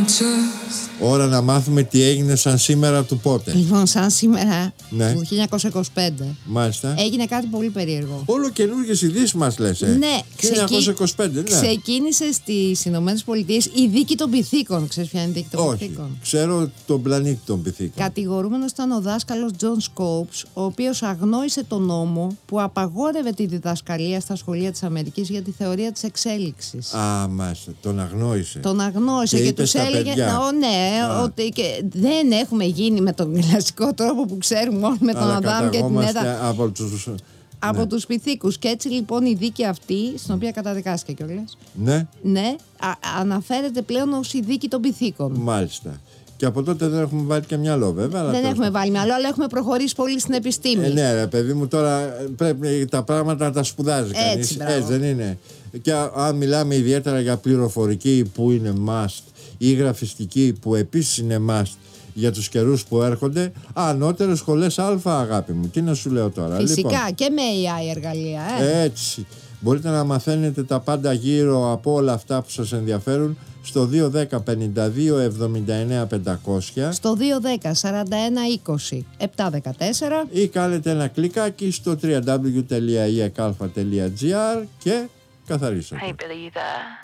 Ώρα να μάθουμε τι έγινε σαν σήμερα του πότε. Λοιπόν, σαν σήμερα Ναι. του 1925 Μάλιστα. έγινε κάτι πολύ περίεργο. Όλο καινούργιες ειδήσεις μας λες. Ναι, 1925, ναι. ξεκίνησε στις Ηνωμένες Πολιτείες η δίκη των πυθίκων. Ξέρεις ποια είναι η δίκη των Όχι, πυθίκων? ξέρω τον πλανήτη των πυθίκων. Κατηγορούμενος ήταν ο δάσκαλος Τζον Σκόπς, ο οποίος αγνόησε τον νόμο που απαγόρευε τη διδασκαλία στα σχολεία της Αμερικής για τη θεωρία της εξέλιξης. Α, μάλιστα, τον αγνόησε. Τον αγνόησε και είπε τους στα έλεγε παιδιά. ότι και δεν έχουμε γίνει με τον κλασικό τρόπο που ξέρουμε όλοι με τον Αλλά Αδάμ και την Εύα από τους... από τους πυθίκους. Και έτσι λοιπόν η δίκη αυτή, στην οποία καταδικάστηκε κιόλας, Ναι, αναφέρεται πλέον ως η δίκη των πυθίκων. μάλιστα. Και από τότε δεν έχουμε βάλει και μυαλό, βέβαια. Αλλά Δεν τέλος έχουμε βάλει μυαλό, αλλά έχουμε προχωρήσει πολύ στην επιστήμη. ναι, ρε παιδί μου, τώρα πρέπει τα πράγματα να τα σπουδάζει κανείς. μπράβο. Δεν είναι. Και αν μιλάμε ιδιαίτερα για πληροφορική που είναι must ή γραφιστική που επίσης είναι must για τους καιρούς που έρχονται, ανώτερες σχολές Α, αγάπη μου. Τι να σου λέω τώρα. Φυσικά, Λοιπόν, και με AI εργαλεία. έτσι. Μπορείτε να μαθαίνετε τα πάντα γύρω από όλα αυτά που σας ενδιαφέρουν στο 210 52 79 500 Στο 210 41 20 714 ή κάνετε ένα κλικάκι στο www.ekalfa.gr και καθαρίσατε. Hey Billy, you there?